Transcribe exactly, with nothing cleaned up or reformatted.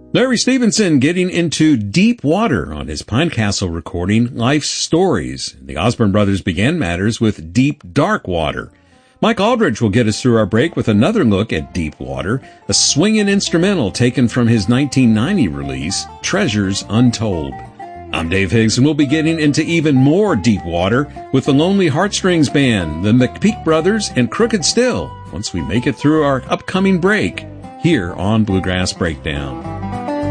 Larry Stevenson getting into deep water on his Pinecastle recording, Life's Stories. The Osborne Brothers began matters with Deep Dark Water. Mike Aldridge will get us through our break with another look at Deep Water, a swinging instrumental taken from his nineteen ninety release, Treasures Untold. I'm Dave Higgs, and we'll be getting into even more deep water with the Lonely Heartstrings Band, the McPeak Brothers, and Crooked Still once we make it through our upcoming break here on Bluegrass Breakdown.